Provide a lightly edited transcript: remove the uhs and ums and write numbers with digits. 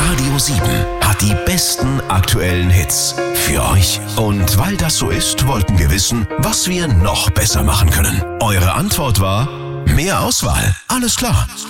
Radio 7 hat die besten aktuellen Hits für euch. Und weil das so ist, wollten wir wissen, was wir noch besser machen können. Eure Antwort war: mehr Auswahl. Alles klar.